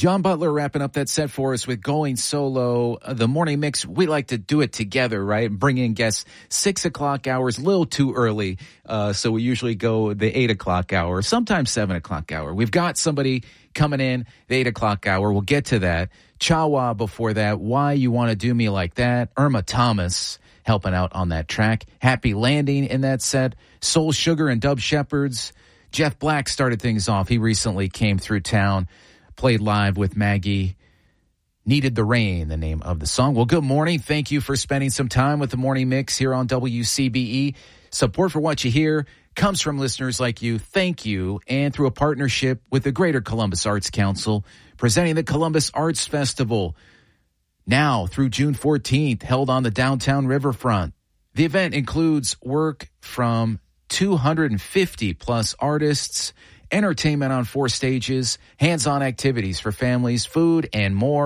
John Butler wrapping up that set for us with Going Solo. The morning mix, we like to do it together, right? Bring in guests 6 o'clock hours, a little too early. So we usually go the 8 o'clock hour, sometimes 7 o'clock hour. We've got somebody coming in the 8 o'clock hour. We'll get to that. Chawa before that. Why You Want to Do Me Like That. Irma Thomas helping out on that track. Happy Landing in that set. Soul Sugar and Dub Shepherds. Jeff Black started things off. He recently came through town. Played live with Maggie. Needed the Rain, the name of the song. Well, good morning. Thank you for spending some time with the Morning Mix here on WCBE. Support for what you hear comes from listeners like you. Thank you. And through a partnership with the Greater Columbus Arts Council, presenting the Columbus Arts Festival now through June 14th, held on the downtown riverfront. The event includes work from 250 plus artists, entertainment on 4 stages, hands-on activities for families, food, and more.